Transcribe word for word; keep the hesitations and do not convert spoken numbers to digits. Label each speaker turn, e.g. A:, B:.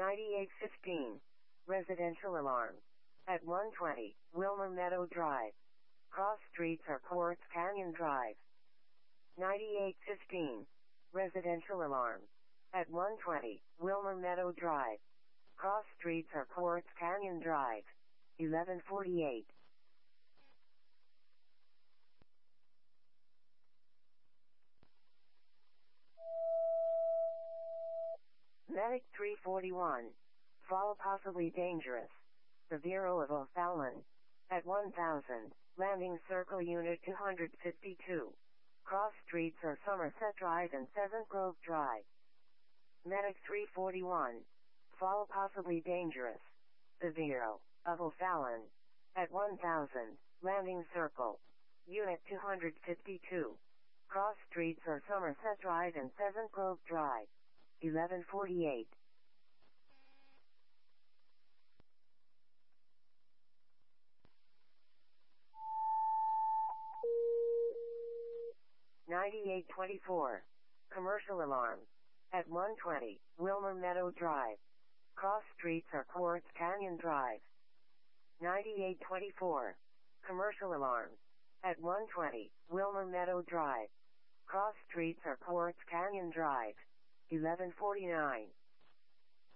A: ninety-eight fifteen. Residential alarm. At one twenty, Wilmer Meadow Drive. Cross streets are Quartz Canyon Drive. ninety-eight fifteen. Residential alarm. At one twenty, Wilmer Meadow Drive. Cross streets are Quartz Canyon Drive. eleven forty-eight. Medic three forty-one. Fall possibly dangerous. The Bureau of O'Fallon. At one thousand, Landing Circle Unit two fifty-two. Cross streets are Somerset Drive and Pheasant Grove Drive. Medic three forty-one. Fall possibly dangerous. The Bureau of O'Fallon. At one thousand, Landing Circle. Unit two fifty-two. Cross streets are Somerset Drive and Pheasant Grove Drive. eleven forty-eight. ninety-eight twenty-four. Commercial alarm. At one twenty, Wilmer Meadow Drive. Cross streets are Quartz Canyon Drive. ninety-eight twenty-four. Commercial alarm. At one twenty, Wilmer Meadow Drive. Cross streets are Quartz Canyon Drive. eleven forty-nine.